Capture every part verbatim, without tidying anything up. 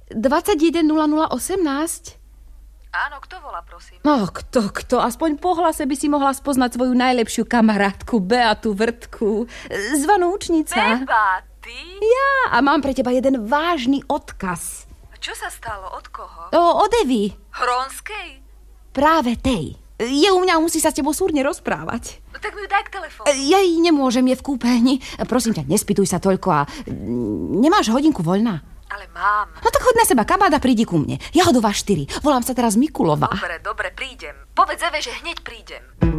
dvadsaťjeden nula nula osemnásť. Áno, kto volá, prosím? No, kto, kto? Aspoň po hlase by si mohla spoznať svoju najlepšiu kamarátku, Beatu Vrtku. Zvanú učnica. Beba, ty? Ja, a mám pre teba jeden vážny odkaz. Čo sa stalo? Od koho? O, od Evy. Hronskej? Práve tej. Je u mňa, musí sa s tebou súrne rozprávať. No tak mi ju daj k telefónu. Ja jej nemôžem, je v kúpeľni. Prosím ťa, nespýtuj sa toľko a nemáš hodinku voľná? Ale mám. No tak choď na seba kabát a prídi ku mne. Jahodová štyri. Volám sa teraz Mikulová. Dobre, dobre, prídem. Povedz Eve, že hneď prídem.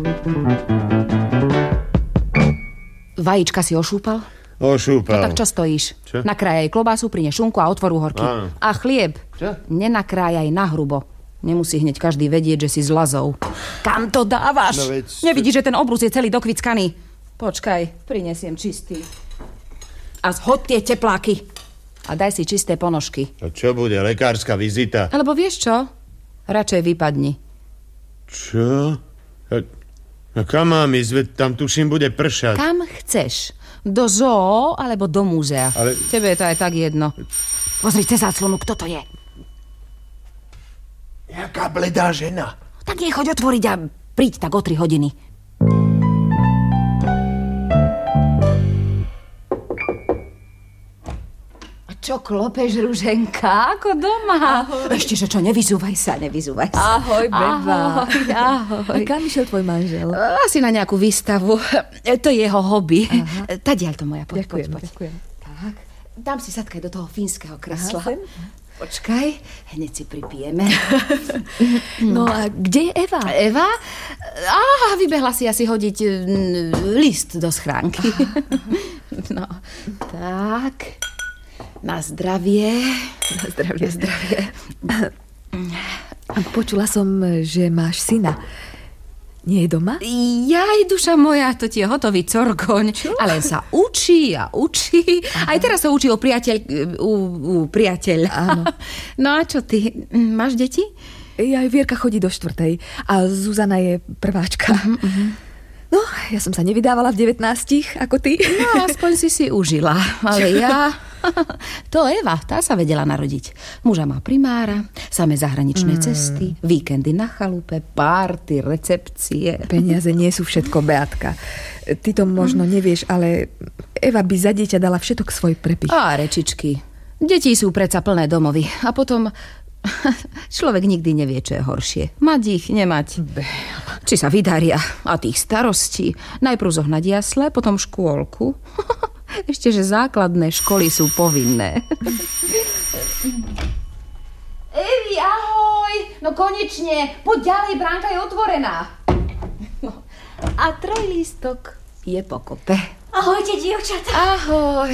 Vajíčka si ošúpal? Ošúpal. No tak čo stojíš? Čo? Nakrájaj klobásu, prinies šunku a otvoru horky. Áno. A chlieb. Čo? Nenakrájaj nahrubo. Nemusí hneď každý vedieť, že si s lazou. Kam to dávaš? No veď... Nevidíš, že ten obrus je celý dokvickaný? Počkaj, prinesiem čistý. A zhoď tie tepláky. A daj si čisté ponožky. A čo bude, lekárska vizita? Alebo vieš čo? Radšej vypadni. Čo? A, a kam mám ísť? Veď tam tuším bude pršať. Kam chceš? Do zoo alebo do múzea? Ale... Tebe je to aj tak jedno. Pozri cez záclonu, kto to je. Jaká bledá žena. Tak jej choď otvoriť a príď tak o tri hodiny. A čo klopeš, Ruženka? Ako doma? Ahoj. Ešte, že čo, nevyzúvaj sa, nevyzúvaj sa. Ahoj, Beba. Ahoj, ahoj. Kam išiel tvoj manžel? Asi na nejakú výstavu. To je jeho hobby. Tadiaľ to moja, poď, Ďakujem, poď, poď. ďakujem. Tak, dám si sadkaj do toho fínskeho kresla. Aha, sem. Počkaj, hneď si pripijeme. No a kde je Eva? Eva? Á, vybehla si asi hodiť mm, list do schránky. No, tak. Na zdravie. Na zdravie. Na zdravie. Počula som, že máš syna. Nie je doma? Jaj, duša moja, to ti je hotový corgoň. Čo? Ale sa učí a učí. Aha. Aj teraz sa učí o priateľ... U, u priateľ. Áno. No a čo ty? Máš deti? Aj Vierka chodí do štvrtej a Zuzana je prváčka. Uh-huh, uh-huh. No, ja som sa nevydávala v devätnástich, ako ty. No, aspoň si si užila. Ale ja... To Eva, tá sa vedela narodiť. Muža má primára, samé zahraničné mm. cesty, víkendy na chalupe, párty, recepcie. Peniaze nie sú všetko, Beatka. Ty to možno mm. nevieš, ale Eva by za dieťa dala všetok svoj prepich. Á, rečičky. Deti sú predsa plné domovy. A potom... Človek nikdy nevie, čo je horšie. Mať ich, nemať. Be. Či sa vydaria. A tých starostí. Najprv zohnať jasle, potom škôlku. Ešte, že základné školy sú povinné. Evi, ahoj! No konečne, poď ďalej, bránka je otvorená. No. A trojlístok je pokope. Ahojte, dievčatá. Ahoj.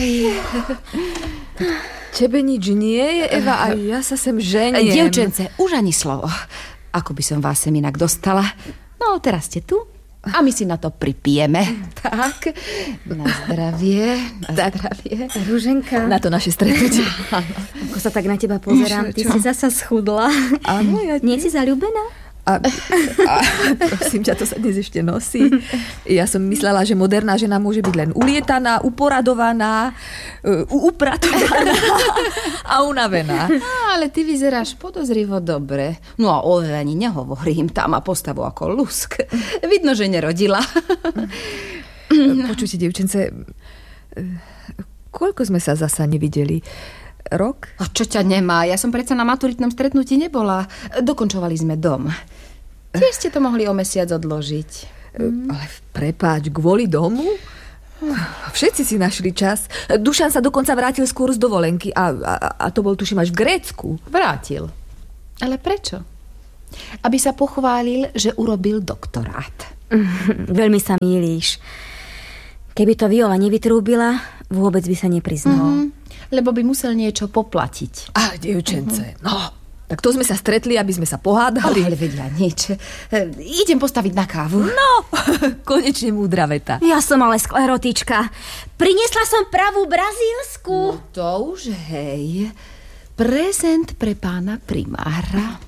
Tebe nič nie je, Eva, a ja sa sem ženiem. Dievčence, už ani slovo. Ako by som vás sem inak dostala. No, teraz ste tu. A my si na to pripijeme. Tak, na zdravie, na tak. zdravie. Ruženka. Na to naše stretnutie. Ako sa tak na teba pozerám, ty si zasa schudla. Áno, ja... Nie si zaľúbená? A, a prosím ťa, to sa dnes ešte nosí. Ja som myslela, že moderná žena môže byť len ulietaná, uporadovaná, upratovaná a unavená. Á, ale ty vyzeráš podozrivo dobre. No a o ani nehovorím, tá má postavu ako lusk. Vidno, že nerodila. Počujte, dievčence, koľko sme sa zasa nevideli? Rok? A čo ťa nemá? Ja som predsa na maturitnom stretnutí nebola. Dokončovali sme dom. Tiež ste to mohli o mesiac odložiť. Mm. Ale prepáč, kvôli domu? Všetci si našli čas. Dušan sa dokonca vrátil skôr z dovolenky a, a, a to bol, tuším, až v Grécku. Vrátil. Ale prečo? Aby sa pochválil, že urobil doktorát. Mm, veľmi sa mýlíš. Keby to Viola nevytrúbila, vôbec by sa nepriznal. Mm-hmm. Lebo by musel niečo poplatiť. Á, dievčence, uh-huh. no. Tak to sme sa stretli, aby sme sa pohádali. Oh, ale vedia nič. E, idem postaviť na kávu. No, konečne múdra veta. Ja som ale sklerotička. Priniesla som pravú brazílsku. No to už hej. Prezent pre pána primára. Mm.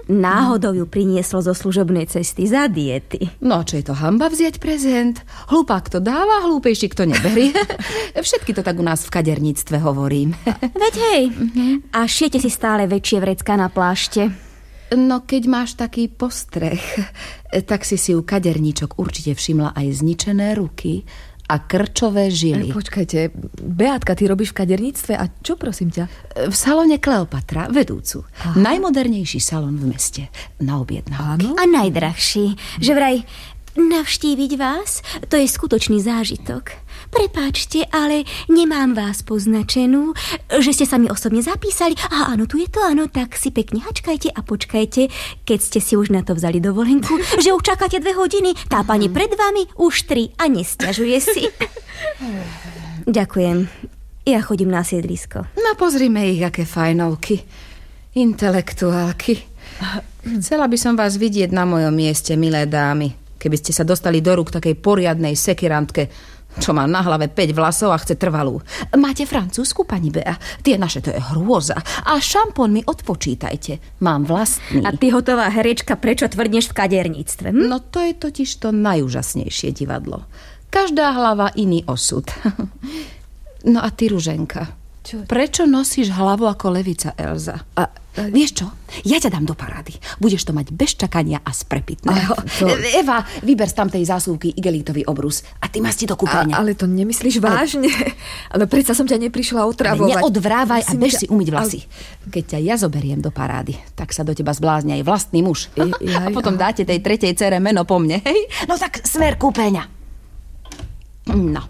Náhodou ju prinieslo zo služobnej cesty za diety. No, čo je to hanba vziať prezent? Hlupák to dáva, hlúpejší kto neberie. Všetky to tak u nás v kaderníctve hovorím. Veď hej, a šijete si stále väčšie vrecká na plášte. No, keď máš taký postreh, tak si si u kaderníčok určite všimla aj zničené ruky a krčové žily. Počkajte, Beátka, ty robíš v kaderníctve a čo, prosím ťa? V salóne Kleopatra, vedúcu. Aha. Najmodernejší salón v meste. Na objednávky. Áno? A najdrahší. Že vraj navštíviť vás, to je skutočný zážitok. Prepáčte, ale nemám vás poznačenú, že ste sa mi osobne zapísali. A áno, tu je to, áno, tak si pekne hačkajte a počkajte, keď ste si už na to vzali dovolenku, že už čakáte dve hodiny, tá pani pred vami už tri a nesťažuje si. Ďakujem. Ja chodím na sídlisko. No pozrime ich, aké fajnovky. Intelektuálky. Chcela by som vás vidieť na mojom mieste, milé dámy. Keby ste sa dostali do rúk takej poriadnej sekirantke, čo má na hlave päť vlasov a chce trvalú. Máte francúzsku, pani Bea? Tie naše, to je hrôza. A šampón mi odpočítajte. Mám vlastný. A ty, hotová herečka, prečo tvrdneš v kaderníctve? Hm? No to je totiž to najúžasnejšie divadlo. Každá hlava iný osud. No a ty, Ruženka, čo? Prečo nosíš hlavu ako levica Elza? A, a vieš čo? Ja ťa dám do parády. Budeš to mať bez čakania a z prepitného. To... Eva, vyber z tamtej zásuvky igelítový obrus a ty masti do kúpeľne. Ale to nemyslíš vážne? Ale predsa som ťa neprišla otravovať. Neodvrávaj a bež si umyť vlasy. Keď ťa ja zoberiem do parády, tak sa do teba zblázni aj vlastný muž. A potom dáte tej tretej dcere meno po mne, hej? No tak smer kúpeľňa. No.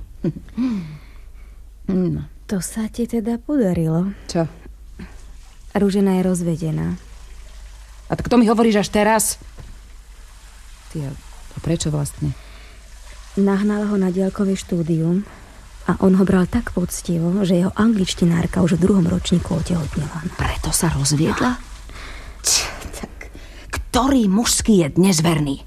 No. To sa ti teda podarilo. Čo? Ružena je rozvedená. A tak to mi hovoríš až teraz? Ty, a prečo vlastne? Nahnala ho na diaľkové štúdium a on ho bral tak poctivo, že jeho angličtinárka už v druhom ročníku otehotnila. Preto sa rozviedla? Č, tak, ktorý mužský je dnes verný?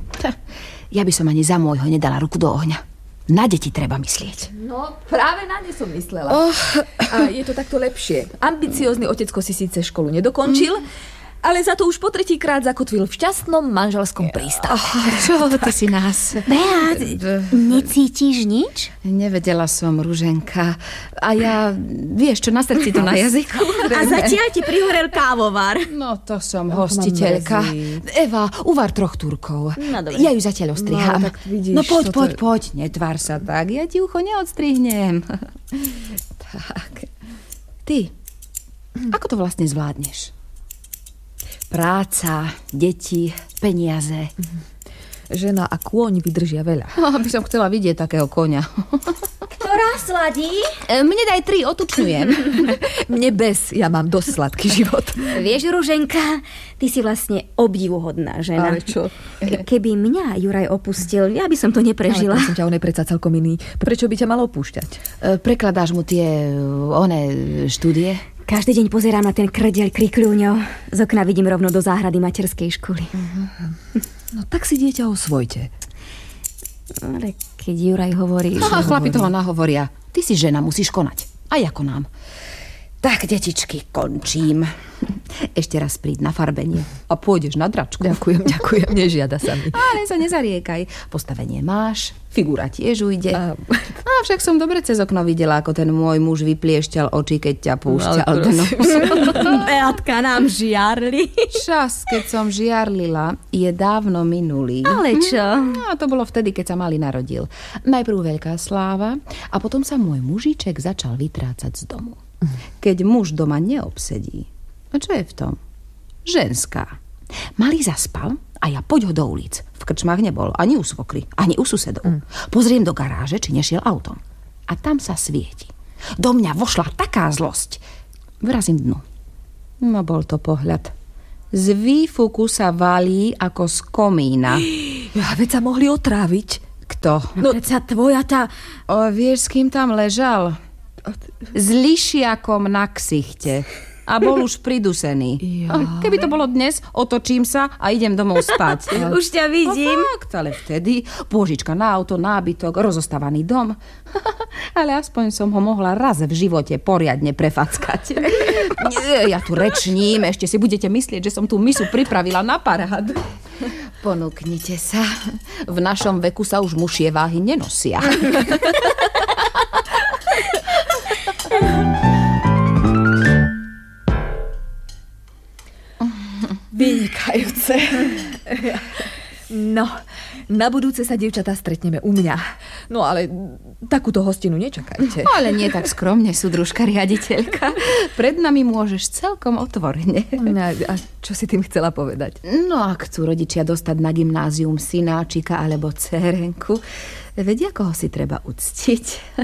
Ja by som ani za môjho nedala ruku do ohňa. Na deti treba myslieť. No, práve na ne som myslela. Oh. A je to takto lepšie. Ambiciózny otecko si síce školu nedokončil, mm. ale za to už po tretíkrát zakotvil v šťastnom manželskom prístave. Oh, čo ty si nás? Beát, necítiš nič? Nevedela som, Ruženka. A ja, vieš čo, na srdci to na jazyku. A zatiaľ ti prihorel kávovar. No to som no, hostiteľka. Eva, uvar troch turkov. No, ja ju zatiaľ ostrihám. No, vidíš, no poď, poď, to... poď. Netvár sa tak. Ja ti ucho neodstrihnem. Tak. Ty, ako to vlastne zvládneš? Práca, deti, peniaze. Žena a kôň vydržia veľa. No, by som chcela vidieť takého koňa. Ktorá sladí? Mne daj tri, otučňujem. Mne bez, ja mám dosť sladký život. Vieš, Ruženka, ty si vlastne obdivuhodná žena. Ale čo? Keby mňa Juraj opustil, ja by som to neprežila. Ale prosím ťa, on je predsa celkom iný. Prečo by ťa mal opúšťať? Prekladáš mu tie, one, štúdie? Každý deň pozerám na ten krdeľ krikľúňov. Z okna vidím rovno do záhrady materskej školy. Uh-huh. No tak si dieťa osvojte. Ale keď Juraj hovorí... No a chlapi toho nahovoria. Ty si žena, musíš konať. Aj ako nám. Tak, detičky, končím. Ešte raz príď na farbenie a pôjdeš na dračku. Ďakujem, ďakujem, nežiada sa mi. Ale sa nezariekaj. Postavenie máš, figúra tiež ujde. A... a však som dobre cez okno videla, ako ten môj muž vypliešťal oči, keď ťa púšťal. No, Beatka, nám žiarli. Čas, keď som žiarlila, je dávno minulý. Ale čo? A to bolo vtedy, keď sa malý narodil. Najprv veľká sláva a potom sa môj mužiček začal vytrácať z domu. Keď muž doma neobsedí, a čo je v tom? Ženská. Malý zaspal a ja poď ho do ulic. V krčmách nebol, ani u svokry, ani u susedov. Mm. Pozriem do garáže, či nešiel autom. A tam sa svieti. Do mňa vošla taká zlosť. Vrazím dnu. No bol to pohľad. Z výfuku sa valí ako z komína. Ja, veď sa mohli otráviť. Kto? No, veď sa tvoja tá... O, vieš, s kým tam ležal? S lišiakom na ksichte. A bol už pridusený. Ja. Keby to bolo dnes, otočím sa a idem domov spať. Už ťa vidím. No fakt, ale vtedy pôžička na auto, nábytok, rozostávaný dom. Ale aspoň som ho mohla raz v živote poriadne prefackať. Nie, ja tu rečním, ešte si budete myslieť, že som tú misu pripravila na parád. Ponúknite sa. V našom veku sa už mušie váhy nenosia. Vynikajúce. No, na budúce sa, dievčatá, stretneme u mňa. No ale takúto hostinu nečakajte. Ale nie tak skromne, súdružka riaditeľka. Pred nami môžeš celkom otvorene. A, a čo si tým chcela povedať? No, ak chcú rodičia dostať na gymnázium synáčika alebo dcérenku, vedia, koho si treba uctiť.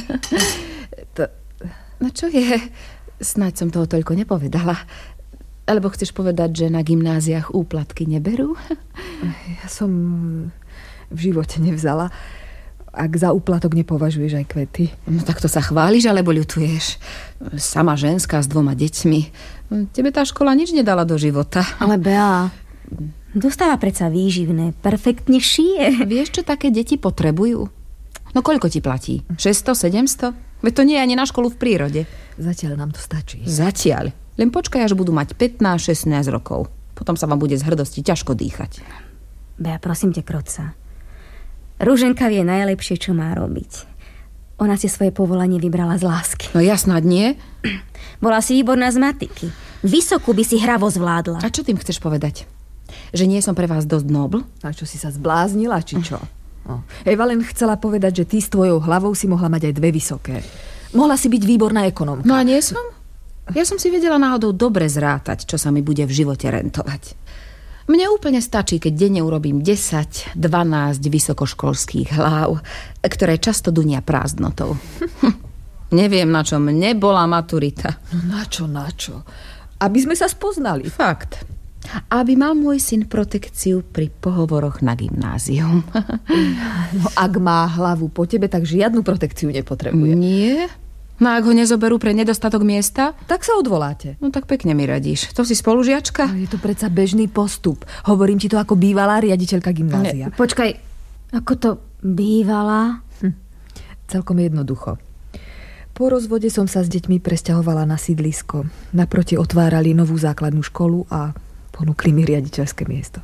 To, no čo je? Snáď som toho toľko nepovedala. Alebo chceš povedať, že na gymnáziách úplatky neberú? Ja som v živote nevzala. Ak za úplatok nepovažuješ aj kvety. No tak to sa chváliš, alebo ľutuješ? Sama ženská s dvoma deťmi. Tebe tá škola nič nedala do života. Ale Bea, dostáva predsa výživné. Perfektne šije. Vieš, čo také deti potrebujú? No koľko ti platí? šesťsto, sedemsto? Veď to nie je ani na školu v prírode. Zatiaľ nám to stačí. Zatiaľ. Len počkaj, až budú mať pätnásť šestnásť rokov. Potom sa vám bude z hrdosti ťažko dýchať. Bea, prosím ťa, Kroca. Ruženka vie najlepšie, čo má robiť. Ona si svoje povolanie vybrala z lásky. No ja snad nie. Bola si výborná z matiky. Vysokú by si hravo zvládla. A čo tým chceš povedať? Že nie som pre vás dosť nobl? A čo, si sa zbláznila, či čo? No. Eva len chcela povedať, že ty s tvojou hlavou si mohla mať aj dve vysoké. Mohla si byť výborná ekonómka. No a nie som? Ja som si vedela náhodou dobre zrátať, čo sa mi bude v živote rentovať. Mne úplne stačí, keď denne urobím desať, dvanásť vysokoškolských hlav, ktoré často dunia prázdnotou. Neviem, na čom nebola maturita. No na čo, na čo? Aby sme sa spoznali. Fakt. Aby mal môj syn protekciu pri pohovoroch na gymnázium. No ak má hlavu po tebe, tak žiadnu protekciu nepotrebuje. Nie? No ak ho nezoberú pre nedostatok miesta? Tak sa odvoláte. No tak pekne mi radíš. To si spolužiačka? No, je to predsa bežný postup. Hovorím ti to ako bývalá riaditeľka gymnázia. Ne, počkaj, ako to bývala? Hm. Celkom jednoducho. Po rozvode som sa s deťmi presťahovala na sídlisko. Naproti otvárali novú základnú školu a ponúkli mi riaditeľské miesto.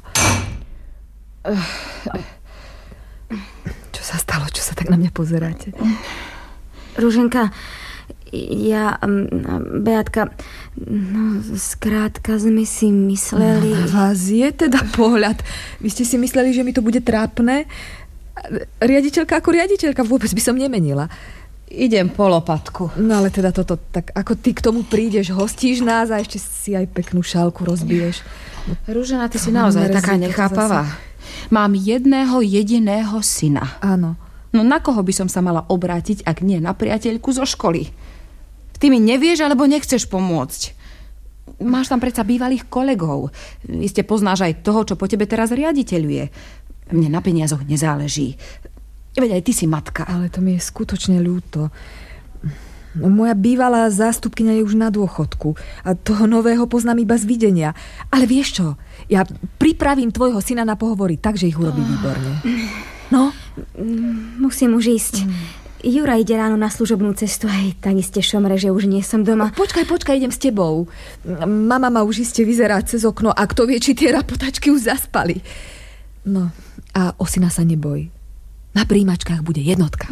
Čo sa stalo? Čo sa tak na mňa pozeráte? Ruženka, ja, Beatka, no skrátka sme si mysleli... No, vás je teda pohľad. Vy ste si mysleli, že mi to bude trápne? Riaditeľka ako riaditeľka, vôbec by som nemenila. Idem po lopatku. No ale teda toto, tak ako ty k tomu prídeš, hostíš nás a ešte si aj peknú šálku rozbiješ. Ružena, ty si naozaj taká nechápavá. Mám jedného jediného syna. Áno. No na koho by som sa mala obrátiť, ak nie na priateľku zo školy? Ty mi nevieš, alebo nechceš pomôcť? Máš tam predsa bývalých kolegov. Iste poznáš aj toho, čo po tebe teraz riaditeľuje. Mne na peniazoch nezáleží. Veď aj ty si matka. Ale to mi je skutočne ľúto. No, moja bývalá zástupkyňa je už na dôchodku a toho nového poznám iba z videnia. Ale vieš čo? Ja pripravím tvojho syna na pohovory tak, že ich urobí výborne. No? Musím už ísť. Jura ide ráno na služobnú cestu, aj tak iste šomre, že už nie som doma. Počkaj, počkaj, idem s tebou. Mama ma už iste vyzerá cez okno a kto vie, či tie rapotačky už zaspali. No, a o syna sa neboj. Na príjimačkách bude jednotka.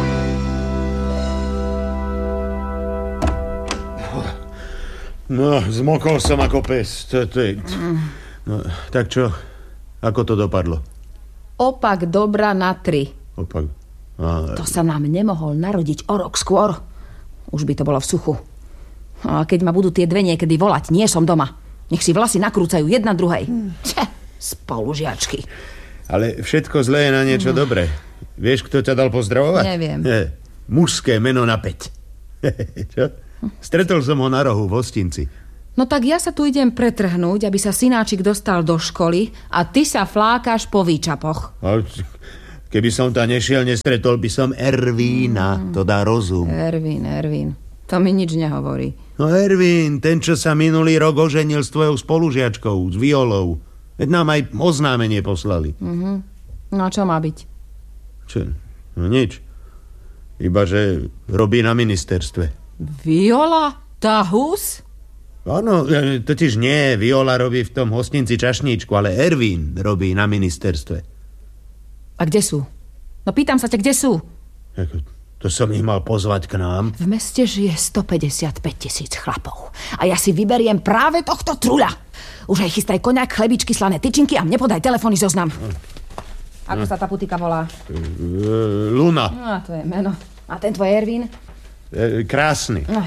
No, zmokol som ako pes. To, to je... No, tak čo? Ako to dopadlo? Opak dobra na tri. Opak. A... To sa nám nemohol narodiť o rok skôr. Už by to bolo v suchu. A keď ma budú tie dve niekedy volať, nie som doma. Nech si vlasy nakrúcajú jedna druhej. Hmm. Če, spolužiačky. Ale všetko zlé je na niečo hmm. dobré. Vieš, kto ťa dal pozdravovať? Neviem. Je, mužské meno na päť. Čo? Stretol som ho na rohu v hostinci. No tak ja sa tu idem pretrhnúť, aby sa synáčik dostal do školy a ty sa flákaš po výčapoch. A keby som tam nešiel, nestretol by som Ervína. Mm. To dá rozum. Ervín, Ervín. To mi nič nehovorí. No Ervín, ten, čo sa minulý rok oženil s tvojou spolužiačkou, s Violou. Veď nám aj oznámenie poslali. Mm-hmm. No a čo má byť? Čo? No nič. Iba, že robí na ministerstve. Viola? Tá hus? Áno, totiž nie, Viola robí v tom hostinci čašníčku, ale Ervín robí na ministerstve. A kde sú? No pýtam sa ťa, kde sú? To som ich mal pozvať k nám. V meste žije stopäťdesiatpäť tisíc chlapov. A ja si vyberiem práve tohto truľa. Už aj chystaj koniak, chlebičky, slané tyčinky a mne podaj telefónny zoznam. Ako sa tá putika volá? Luna. A to je meno. A ten tvoj Ervín? Krásny. No.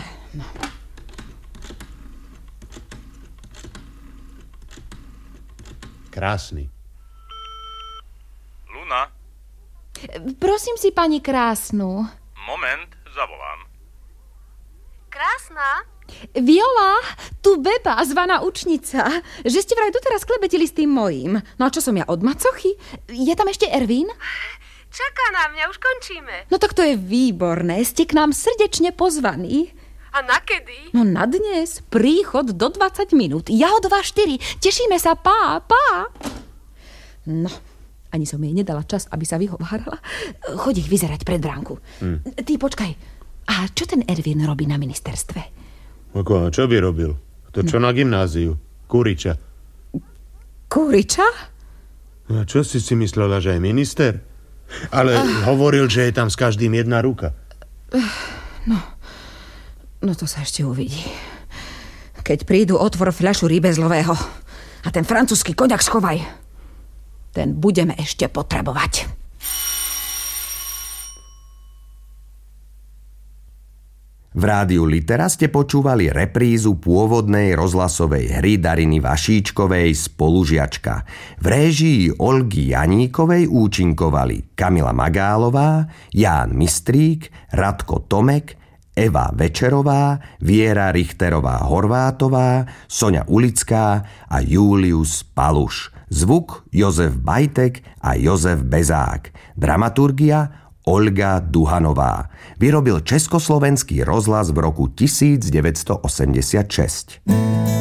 Krásny. Luna? Prosím si, pani Krásnu. Moment, zavolám. Krásna? Viola, tu Beba, zvaná učnica. Že ste vraj doteraz klebetili s tým mojím. No a čo som ja, od macochy? Je tam ešte Ervín? Čaká na mňa, už končíme. No tak to je výborné, ste k nám srdečne pozvaní. A na kedy? No na dnes, príchod do dvadsať minút. Ja o dva štyri, tešíme sa, pá, pá. No, ani som jej nedala čas, aby sa vyhovárala. Choď ich vyzerať pred bránku. Hmm. Ty počkaj, a čo ten Ervín robí na ministerstve? Ako, čo by robil? To čo na gymnáziu? Kuriča. Kuriča? A čo si si myslela, že je minister? Ale uh. hovoril, že je tam s každým jedna ruka. Uh, no, no to sa ešte uvidí. Keď prídu, otvor fľašu rybezlového a ten francúzsky koniak schovaj. Ten budeme ešte potrebovať. V rádiu Litera ste počúvali reprízu pôvodnej rozhlasovej hry Dariny Vašíčkovej Spolužiačka. V réžii Olgy Janíkovej účinkovali Kamila Magálová, Ján Mistrík, Radko Tomek, Eva Večerová, Viera Richterová-Horvátová, Soňa Ulická a Július Paluš. Zvuk Jozef Bajtek a Jozef Bezák. Dramaturgia Olga Duhanová. Vyrobil Československý rozhlas v roku devätnásť osemdesiatšesť.